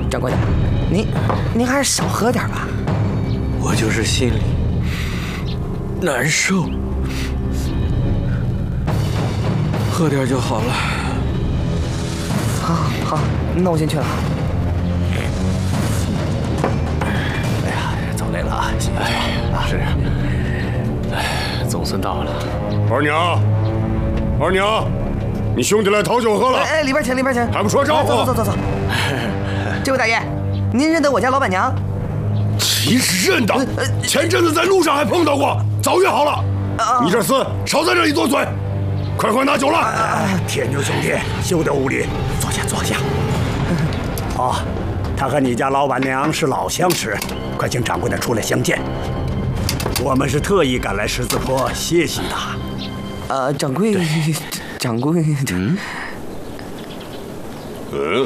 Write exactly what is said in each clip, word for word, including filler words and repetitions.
掌柜的，您您还是少喝点吧。 我就是心里难受，喝点就好了。 好，好，那我先去了。 哎呀，走累了啊！ 哎，是，哎，总算到了。 二娘，二娘，你兄弟来讨酒喝了。 哎，里边请，里边请。 还不说招呼？ 走走走走走。这位大爷，您认得我家老板娘？ 其实认得，前阵子在路上还碰到过，早约好了。你这厮少在这里多嘴，快快拿酒来！ 铁牛兄弟，休得无礼，坐下坐下。哦，他和你家老板娘是老相识，快请掌柜的出来相见。我们是特意赶来十字坡歇息的。 呃，掌柜，掌柜， 嗯，嗯。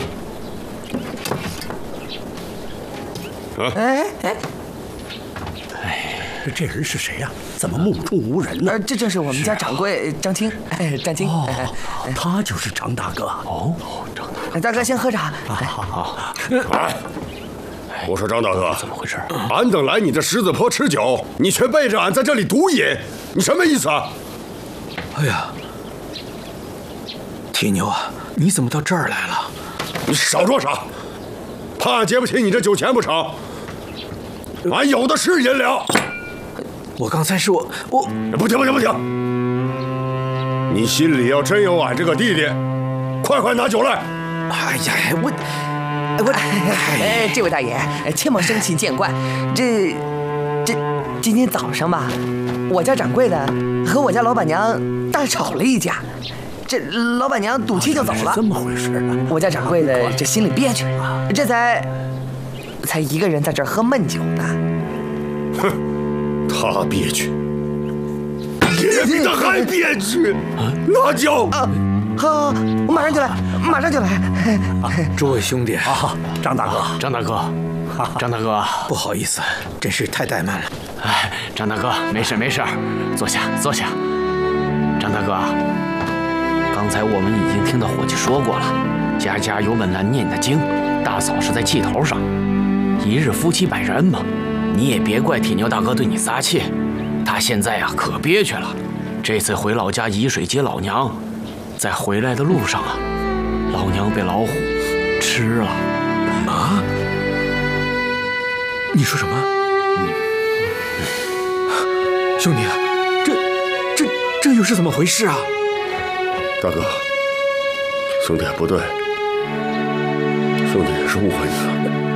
啊、哎哎哎，这人是谁呀、啊？怎么目中无人呢？ 呃，这正是我们家掌柜张青，哎，张青。 哦，哎、他就是张大哥。 哦，张大哥， 大哥先喝茶。 好好。 哎，我说张大哥， 怎么回事？ 俺等来你这十字坡吃酒，你却背着俺在这里独饮，你什么意思啊？ 哎呀，铁牛啊，你怎么到这儿来了？ 你少说啥！怕俺结不起你这酒钱不成？俺有的是银两。 我刚才是我我不行不行不行！你心里要真有俺这个弟弟，快快拿酒来！ 哎呀，我我哎，这位大爷，切莫生气见怪。这这今天早上吧，我家掌柜的和我家老板娘大吵了一架。这老板娘赌气就走了， 这么回事啊！ 我家掌柜的这心里憋屈，这才才一个人在这儿喝闷酒呢。 哼，他憋屈，你比他还憋屈。拿酒啊！好，我马上就来，马上就来。 诸位兄弟啊，张大哥， 张大哥，张大哥， 不好意思，真是太怠慢了。 哎，张大哥，没事没事，坐下坐下。张大哥。刚才我们已经听到伙计说过了，家家有本难念的经，大嫂是在气头上。一日夫妻百日恩嘛，你也别怪铁牛大哥对你撒气，他现在啊可憋屈了。这次回老家沂水接老娘，在回来的路上啊，老娘被老虎吃了。 啊？你说什么？嗯、兄弟，这这这又是怎么回事啊？ 大哥，兄弟不对，兄弟也是误会你了。